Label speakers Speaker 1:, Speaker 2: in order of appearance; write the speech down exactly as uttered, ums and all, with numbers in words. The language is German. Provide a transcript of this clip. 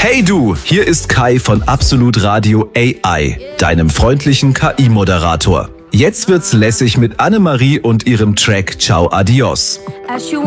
Speaker 1: Hey du, hier ist Kai von Absolut Radio A I, deinem freundlichen K I-Moderator. Jetzt wird's lässig mit Annemarie und ihrem Track Ciao Adios.